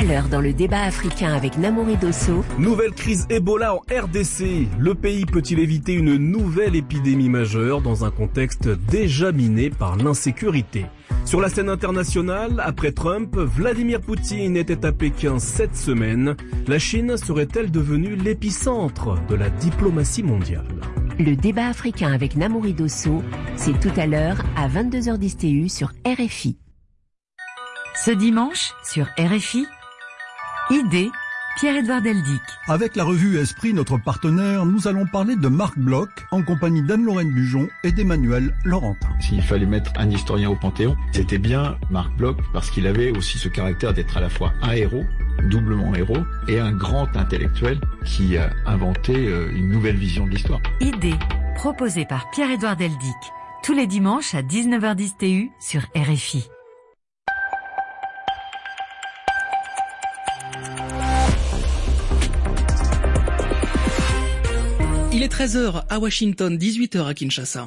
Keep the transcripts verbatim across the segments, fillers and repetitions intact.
l'heure dans le débat africain avec Namouri Dosso. Nouvelle crise Ebola en R D C. Le pays peut-il éviter une nouvelle épidémie majeure dans un contexte déjà miné par l'insécurité? Sur la scène internationale, après Trump, Vladimir Poutine était à Pékin cette semaine. La Chine serait-elle devenue l'épicentre de la diplomatie mondiale? Le débat africain avec Namouri Dosso, c'est tout à l'heure à vingt-deux heures dix T U sur R F I. Ce dimanche, sur R F I, Idée, Pierre-Edouard Deldic. Avec la revue Esprit, notre partenaire, nous allons parler de Marc Bloch en compagnie d'Anne-Lorraine Bujon et d'Emmanuel Laurentin. S'il fallait mettre un historien au Panthéon, c'était bien Marc Bloch parce qu'il avait aussi ce caractère d'être à la fois un héros, doublement héros, et un grand intellectuel qui a inventé une nouvelle vision de l'histoire. Idée, proposée par Pierre-Edouard Deldic, tous les dimanches à dix-neuf heures dix T U sur R F I. Il est treize heures à Washington, dix-huit heures à Kinshasa.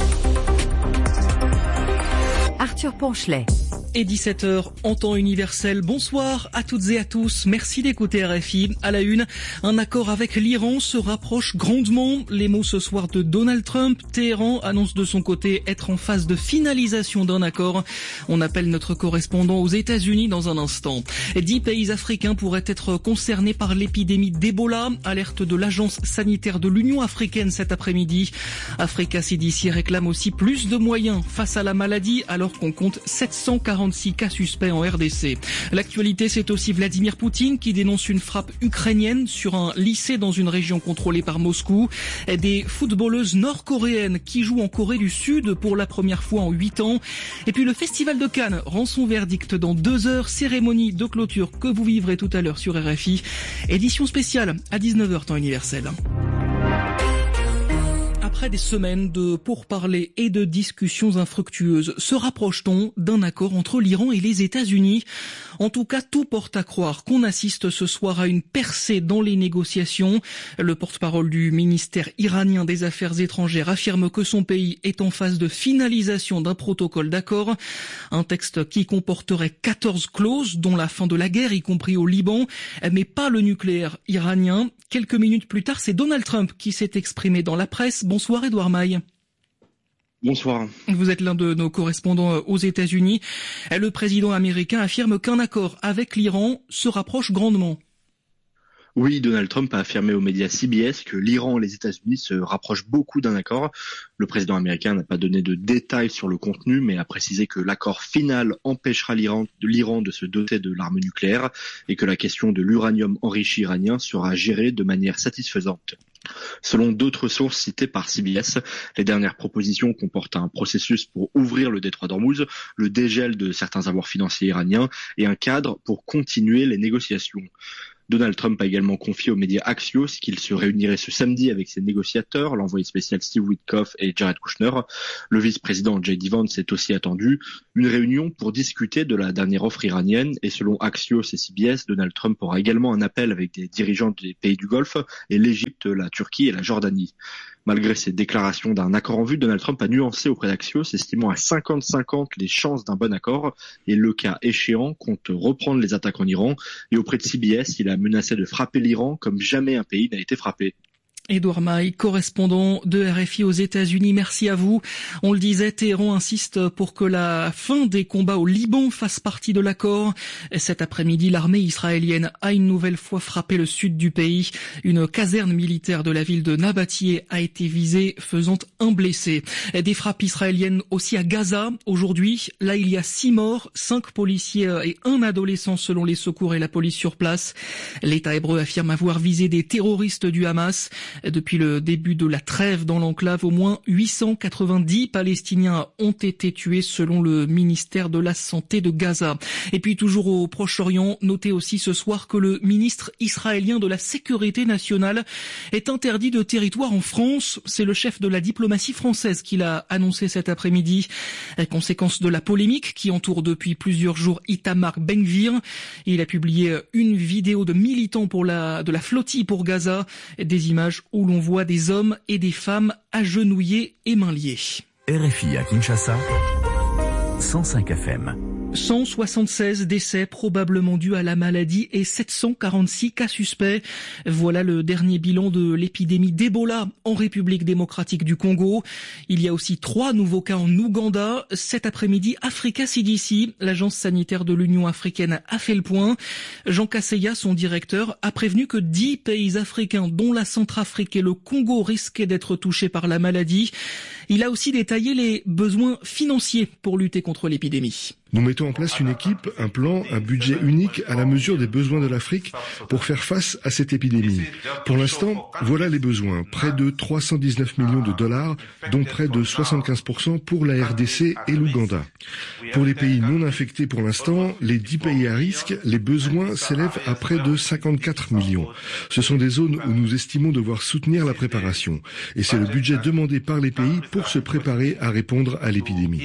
Arthur Ponchelet. Et dix-sept heures en temps universel. Bonsoir à toutes et à tous. Merci d'écouter R F I. À la une, un accord avec l'Iran se rapproche grandement. Les mots ce soir de Donald Trump. Téhéran annonce de son côté être en phase de finalisation d'un accord. On appelle notre correspondant aux États-Unis dans un instant. Dix pays africains pourraient être concernés par l'épidémie d'Ebola. Alerte de l'Agence sanitaire de l'Union africaine cet après-midi. Africa C D C réclame aussi plus de moyens face à la maladie alors qu'on compte sept cent quarante-six cas suspects en R D C. L'actualité, c'est aussi Vladimir Poutine qui dénonce une frappe ukrainienne sur un lycée dans une région contrôlée par Moscou. Des footballeuses nord-coréennes qui jouent en Corée du Sud pour la première fois en huit ans. Et puis le Festival de Cannes rend son verdict dans deux heures. Cérémonie de clôture que vous vivrez tout à l'heure sur R F I. Édition spéciale à dix-neuf heures temps universel. Après des semaines de pourparlers et de discussions infructueuses, se rapproche-t-on d'un accord entre l'Iran et les États-Unis? En tout cas, tout porte à croire qu'on assiste ce soir à une percée dans les négociations. Le porte-parole du ministère iranien des Affaires étrangères affirme que son pays est en phase de finalisation d'un protocole d'accord. Un texte qui comporterait quatorze clauses, dont la fin de la guerre, y compris au Liban, mais pas le nucléaire iranien. Quelques minutes plus tard, c'est Donald Trump qui s'est exprimé dans la presse. Bonsoir Edouard Maille. Bonsoir. Vous êtes l'un de nos correspondants aux États-Unis. Le président américain affirme qu'un accord avec l'Iran se rapproche grandement. Oui, Donald Trump a affirmé aux médias C B S que l'Iran et les États-Unis se rapprochent beaucoup d'un accord. Le président américain n'a pas donné de détails sur le contenu, mais a précisé que l'accord final empêchera l'Iran de, l'Iran de se doter de l'arme nucléaire et que la question de l'uranium enrichi iranien sera gérée de manière satisfaisante. Selon d'autres sources citées par C B S, les dernières propositions comportent un processus pour ouvrir le détroit d'Ormuz, le dégel de certains avoirs financiers iraniens et un cadre pour continuer les négociations. Donald Trump a également confié aux médias Axios qu'il se réunirait ce samedi avec ses négociateurs, l'envoyé spécial Steve Witkoff et Jared Kushner. Le vice-président J D Vance est aussi attendu. Une réunion pour discuter de la dernière offre iranienne et selon Axios et C B S, Donald Trump aura également un appel avec des dirigeants des pays du Golfe et l'Égypte, la Turquie et la Jordanie. Malgré ces déclarations d'un accord en vue, Donald Trump a nuancé auprès d'Axios, estimant à cinquante cinquante les chances d'un bon accord et le cas échéant compte reprendre les attaques en Iran. Et auprès de C B S, il a menacé de frapper l'Iran comme jamais un pays n'a été frappé. Edouard Maille, correspondant de R F I aux États-Unis, merci à vous. On le disait, Téhéran insiste pour que la fin des combats au Liban fasse partie de l'accord. Cet après-midi, l'armée israélienne a une nouvelle fois frappé le sud du pays. Une caserne militaire de la ville de Nabatieh a été visée, faisant un blessé. Des frappes israéliennes aussi à Gaza. Aujourd'hui, là, il y a six morts, cinq policiers et un adolescent selon les secours et la police sur place. L'État hébreu affirme avoir visé des terroristes du Hamas. Depuis le début de la trêve dans l'enclave, au moins huit cent quatre-vingt-dix Palestiniens ont été tués selon le ministère de la Santé de Gaza. Et puis toujours au Proche-Orient, notez aussi ce soir que le ministre israélien de la Sécurité nationale est interdit de territoire en France. C'est le chef de la diplomatie française qui l'a annoncé cet après-midi. Conséquence de la polémique qui entoure depuis plusieurs jours Itamar Ben-Gvir. Il a publié une vidéo de militants pour la, de la flottille pour Gaza, des images où l'on voit des hommes et des femmes agenouillés et mains liées. R F I à Kinshasa, cent cinq F M. cent soixante-seize décès probablement dus à la maladie et sept cent quarante-six cas suspects. Voilà le dernier bilan de l'épidémie d'Ebola en République démocratique du Congo. Il y a aussi trois nouveaux cas en Ouganda. Cet après-midi, Africa C D C, l'agence sanitaire de l'Union africaine, a fait le point. Jean Kaseya, son directeur, a prévenu que dix pays africains, dont la Centrafrique et le Congo, risquaient d'être touchés par la maladie. Il a aussi détaillé les besoins financiers pour lutter contre l'épidémie. Nous mettons en place une équipe, un plan, un budget unique à la mesure des besoins de l'Afrique pour faire face à cette épidémie. Pour l'instant, voilà les besoins. Près de trois cent dix-neuf millions de dollars, dont près de soixante-quinze pour cent pour la R D C et l'Ouganda. Pour les pays non infectés pour l'instant, les dix pays à risque, les besoins s'élèvent à près de cinquante-quatre millions. Ce sont des zones où nous estimons devoir soutenir la préparation. Et c'est le budget demandé par les pays pour se préparer à répondre à l'épidémie.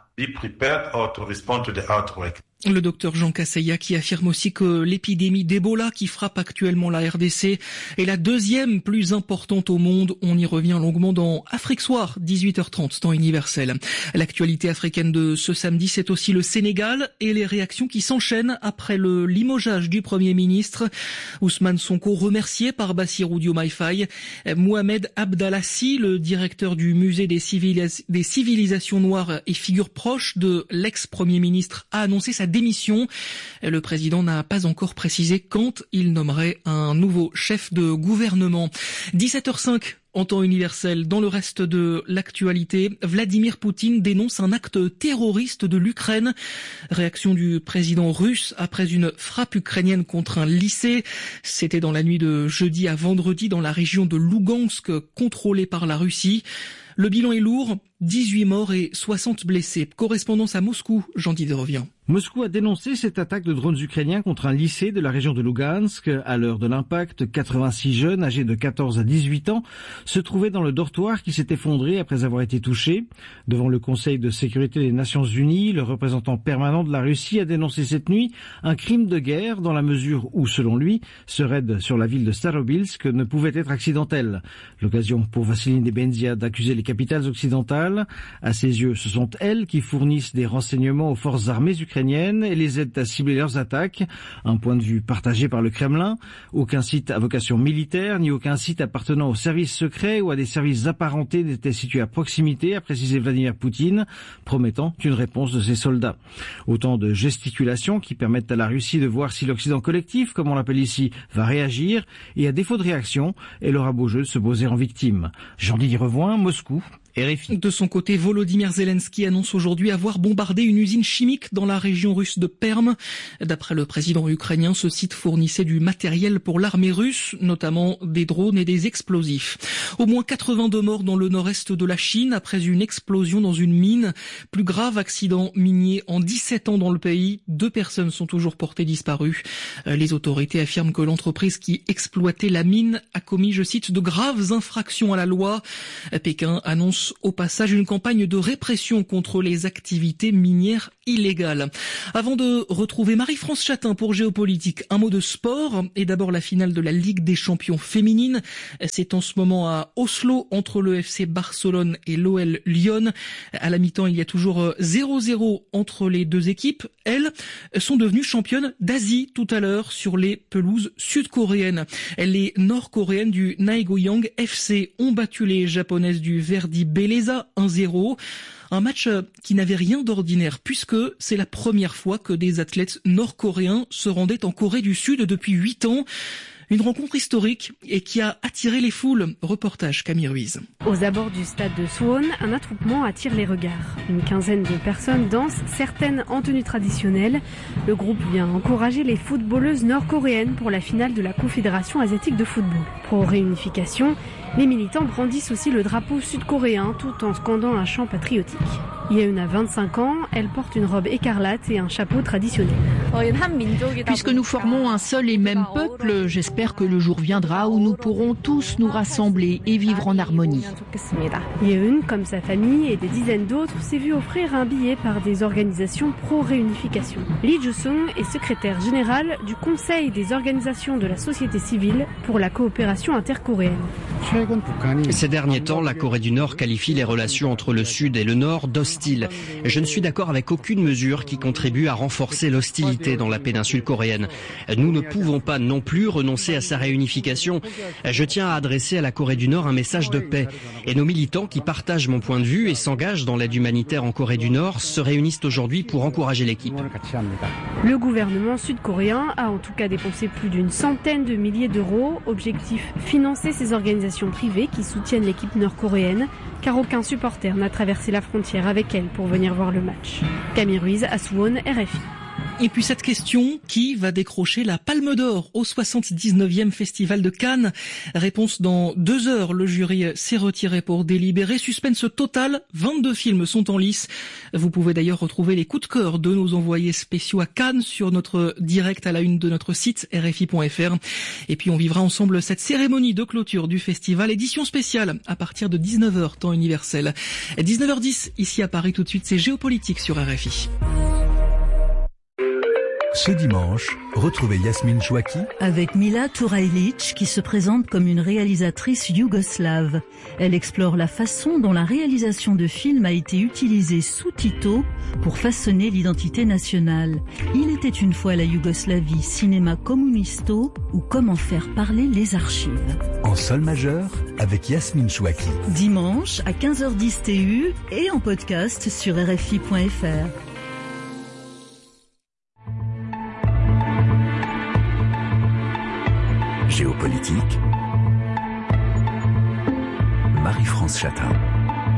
Le docteur Jean Kaseya qui affirme aussi que l'épidémie d'Ebola qui frappe actuellement la R D C est la deuxième plus importante au monde. On y revient longuement dans Afrique Soir, dix-huit heures trente, temps universel. L'actualité africaine de ce samedi, c'est aussi le Sénégal et les réactions qui s'enchaînent après le limogeage du Premier ministre. Ousmane Sonko remercié par Bassirou Diomaye Faye. Mohamed Abdallassi, le directeur du musée des, civilis- des civilisations noires et figure proche de l'ex-Premier ministre, a annoncé sa démission. Le président n'a pas encore précisé quand il nommerait un nouveau chef de gouvernement. dix-sept heures cinq en temps universel. Dans le reste de l'actualité, Vladimir Poutine dénonce un acte terroriste de l'Ukraine. Réaction du président russe après une frappe ukrainienne contre un lycée. C'était dans la nuit de jeudi à vendredi dans la région de Lougansk, contrôlée par la Russie. Le bilan est lourd, dix-huit morts et soixante blessés. Correspondance à Moscou, Jean Dider revient. Moscou a dénoncé cette attaque de drones ukrainiens contre un lycée de la région de Lougansk. À l'heure de l'impact, quatre-vingt-six jeunes âgés de quatorze à dix-huit ans se trouvaient dans le dortoir qui s'est effondré après avoir été touchés. Devant le Conseil de sécurité des Nations Unies, le représentant permanent de la Russie a dénoncé cette nuit un crime de guerre dans la mesure où, selon lui, ce raid sur la ville de Starobilsk ne pouvait être accidentel. L'occasion pour Vassily Nebenzia d'accuser les capitales occidentales. À ses yeux, ce sont elles qui fournissent des renseignements aux forces armées ukrainiennes et les aident à cibler leurs attaques. Un point de vue partagé par le Kremlin. Aucun site à vocation militaire, ni aucun site appartenant aux services secrets ou à des services apparentés n'était situé à proximité, a précisé Vladimir Poutine, promettant une réponse de ses soldats. Autant de gesticulations qui permettent à la Russie de voir si l'Occident collectif, comme on l'appelle ici, va réagir, et à défaut de réaction, elle aura beau jeu de se poser en victime. Jean-Didier Revoin, Moscou. R F I. De son côté, Volodymyr Zelensky annonce aujourd'hui avoir bombardé une usine chimique dans la région russe de Perm. D'après le président ukrainien, ce site fournissait du matériel pour l'armée russe, notamment des drones et des explosifs. Au moins quatre-vingt-deux morts dans le nord-est de la Chine après une explosion dans une mine. Plus grave accident minier en dix-sept ans dans le pays. Deux personnes sont toujours portées disparues. Les autorités affirment que l'entreprise qui exploitait la mine a commis, je cite, de graves infractions à la loi. Pékin annonce au passage une campagne de répression contre les activités minières illégales. Avant de retrouver Marie-France Chatin pour Géopolitique, un mot de sport et d'abord la finale de la Ligue des champions féminines. C'est en ce moment à Oslo entre le F C Barcelone et l'O L Lyon. À la mi-temps, il y a toujours zéro zéro entre les deux équipes. Elles sont devenues championnes d'Asie tout à l'heure sur les pelouses sud-coréennes. Les nord-coréennes du Naegoyang F C ont battu les japonaises du Verdi Belleza un zéro. Un match qui n'avait rien d'ordinaire puisque c'est la première fois que des athlètes nord-coréens se rendaient en Corée du Sud depuis huit ans. Une rencontre historique et qui a attiré les foules. Reportage Camille Ruiz. Aux abords du stade de Suwon, un attroupement attire les regards. Une quinzaine de personnes dansent, certaines en tenue traditionnelle. Le groupe vient encourager les footballeuses nord-coréennes pour la finale de la Confédération asiatique de football. Pro réunification, les militants brandissent aussi le drapeau sud-coréen tout en scandant un chant patriotique. Yeun a vingt-cinq ans, elle porte une robe écarlate et un chapeau traditionnel. Puisque nous formons un seul et même peuple, j'espère que le jour viendra où nous pourrons tous nous rassembler et vivre en harmonie. Yeun, comme sa famille et des dizaines d'autres, s'est vu offrir un billet par des organisations pro-réunification. Lee Joo-sung est secrétaire général du Conseil des organisations de la société civile pour la coopération intercoréenne. Ces derniers temps, la Corée du Nord qualifie les relations entre le Sud et le Nord d'hostiles hostile. Je ne suis d'accord avec aucune mesure qui contribue à renforcer l'hostilité dans la péninsule coréenne. Nous ne pouvons pas non plus renoncer à sa réunification. Je tiens à adresser à la Corée du Nord un message de paix. Et nos militants qui partagent mon point de vue et s'engagent dans l'aide humanitaire en Corée du Nord se réunissent aujourd'hui pour encourager l'équipe. Le gouvernement sud-coréen a en tout cas dépensé plus d'une centaine de milliers d'euros. Objectif, financer ces organisations privées qui soutiennent l'équipe nord-coréenne, car aucun supporter n'a traversé la frontière avec elle pour venir voir le match. Camille Ruiz, à Suwon, R F I. Et puis cette question, qui va décrocher la Palme d'Or au soixante-dix-neuvième Festival de Cannes? Réponse dans deux heures. Le jury s'est retiré pour délibérer. Suspense total, vingt-deux films sont en lice. Vous pouvez d'ailleurs retrouver les coups de cœur de nos envoyés spéciaux à Cannes sur notre direct à la une de notre site R F I point F R. Et puis on vivra ensemble cette cérémonie de clôture du festival, édition spéciale à partir de dix-neuf heures temps universel. dix-neuf heures dix ici à Paris, tout de suite c'est Géopolitique sur R F I. Ce dimanche, retrouvez Yasmine Chouaki avec Mila Turajlic qui se présente comme une réalisatrice yougoslave. Elle explore la façon dont la réalisation de films a été utilisée sous Tito pour façonner l'identité nationale. Il était une fois la Yougoslavie, cinéma communisto ou comment faire parler les archives. En sol majeur avec Yasmine Chouaki. Dimanche à quinze heures dix T U et en podcast sur R F I point F R. Géopolitique, Marie-France Chatin.